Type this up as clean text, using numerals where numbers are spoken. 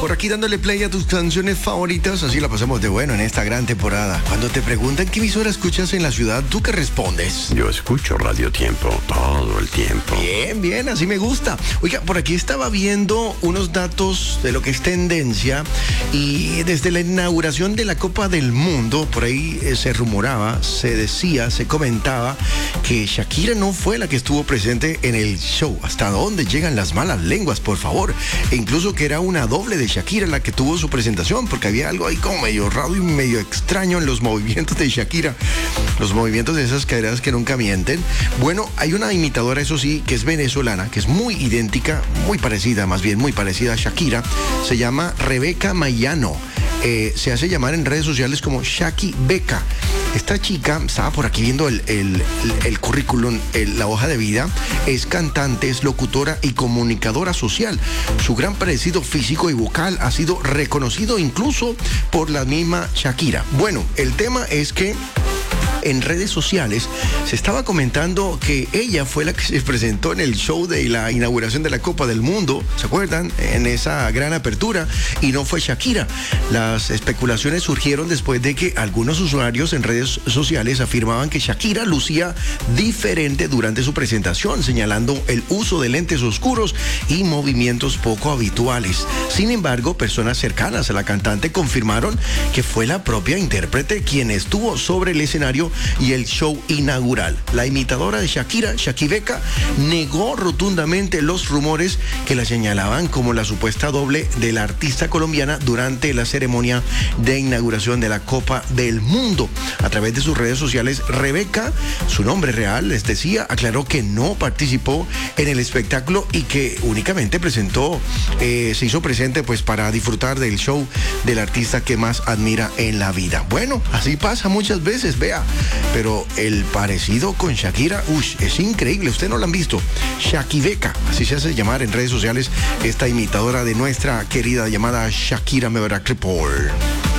Por aquí dándole play a tus canciones favoritas, así la pasamos de bueno en esta gran temporada. Cuando te preguntan qué emisora escuchas en la ciudad, ¿tú qué respondes? Yo escucho Radio Tiempo todo el tiempo. Bien, bien, así me gusta. Oiga, por aquí estaba viendo unos datos de lo que es tendencia y desde la inauguración de la Copa del Mundo, por ahí se rumoraba, se decía, se comentaba que Shakira no fue la que estuvo presente en el show. ¿Hasta dónde llegan las malas lenguas, por favor? E incluso que era una doble de Shakira la que tuvo su presentación, porque había algo ahí como medio raro y medio extraño en los movimientos de Shakira, los movimientos de esas caderas que nunca mienten. Bueno, hay una imitadora, eso sí, que es venezolana, que es muy idéntica, muy parecida, más bien muy parecida a Shakira. Se llama Rebeca Mayano. Se hace llamar en redes sociales como Shaki Beca. Esta chica, estaba por aquí viendo el currículum, la hoja de vida, es cantante, es locutora y comunicadora social. Su gran parecido físico y vocal ha sido reconocido incluso por la misma Shakira. Bueno, el tema es que en redes sociales se estaba comentando que ella fue la que se presentó en el show de la inauguración de la Copa del Mundo, ¿se acuerdan? En esa gran apertura, y no fue Shakira. Las especulaciones surgieron después de que algunos usuarios en redes sociales afirmaban que Shakira lucía diferente durante su presentación, señalando el uso de lentes oscuros y movimientos poco habituales. Sin embargo, personas cercanas a la cantante confirmaron que fue la propia intérprete quien estuvo sobre el escenario y el show inaugural. La imitadora de Shakira, Shaki Beca, negó rotundamente los rumores que la señalaban como la supuesta doble de la artista colombiana durante la ceremonia de inauguración de la Copa del Mundo. A través de sus redes sociales, Rebeca, su nombre real, les decía, aclaró que no participó en el espectáculo y que únicamente se hizo presente pues para disfrutar del show del artista que más admira en la vida. Bueno, así pasa muchas veces, vea. Pero el parecido con Shakira, es increíble. Usted no lo han visto. Shaki Beca, así se hace llamar en redes sociales esta imitadora de nuestra querida llamada Shakira Mebarak Report.